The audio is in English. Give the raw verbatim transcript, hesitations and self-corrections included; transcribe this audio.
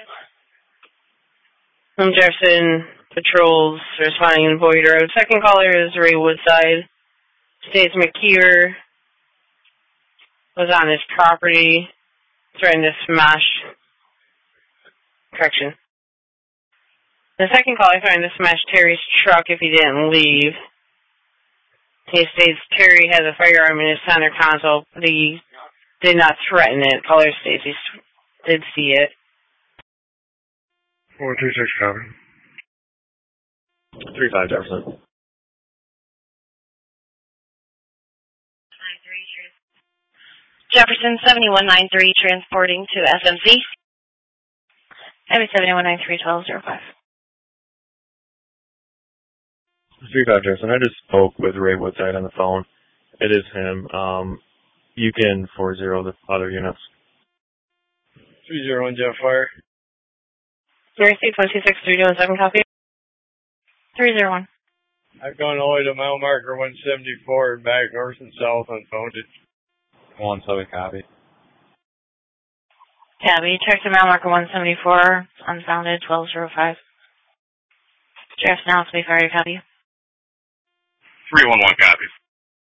From Jefferson patrols responding in Boyd Road. Second caller is Ray Woodside. States McKeever was on his property, threatened to smash. Correction. The second caller threatened to smash Terry's truck if he didn't leave. He states Terry has a firearm in his center console, but he did not threaten it. Caller states he did see it. four two six, copy. three five Jefferson. Jefferson seventy-one ninety-three transporting to S M C. Heavy seventy-one ninety-three twelve oh five. three five Jefferson. I just spoke with Ray Woodside on the phone. It is him. Um, you can four zero the other units. three zero one Jeff Fire. Zero six one two six three two one seven copy. three zero one. I've gone all the way to mile marker one seventy-four and back north and south unfounded. one seven copy. Tabby, check to mile marker one seventy-four, unfounded twelve oh five. Jeff now to be fired, copy. three one one copies.